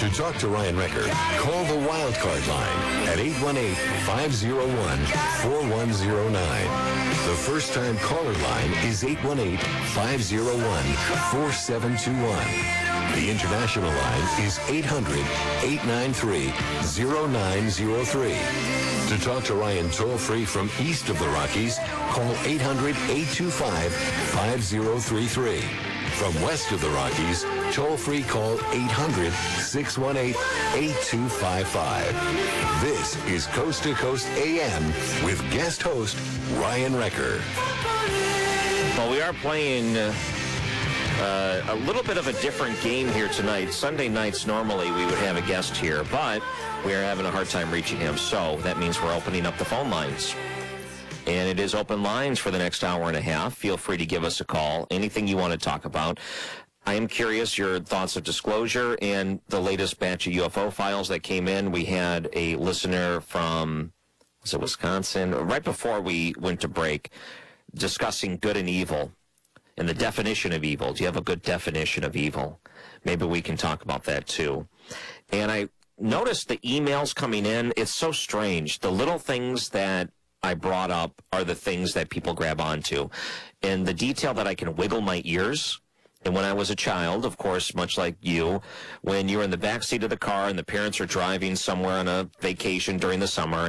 To talk to Ryan Recker, call the Wildcard line at 818-501-4109. The first-time caller line is 818-501-4721. The international line is 800-893-0903. To talk to Ryan toll-free from east of the Rockies, call 800-825-5033. From west of the Rockies, toll-free call 800-618-8255. This is Coast to Coast AM with guest host Ryan Recker. Well, we are playing a little bit of a different game here tonight. Sunday nights, normally we would have a guest here, but we are having a hard time reaching him, so that means we're opening up the phone lines. And it is open lines for the next hour and a half. Feel free to give us a call. Anything you want to talk about. I am curious your thoughts of disclosure and the latest batch of UFO files that came in. We had a listener from, was it Wisconsin? Right before we went to break, discussing good and evil and the definition of evil. Do you have a good definition of evil? Maybe we can talk about that too. And I noticed the emails coming in. It's so strange. The little things that I brought up are the things that people grab onto. And the detail that I can wiggle my ears. And when I was a child, of course, much like you, when you're in the backseat of the car and the parents are driving somewhere on a vacation during the summer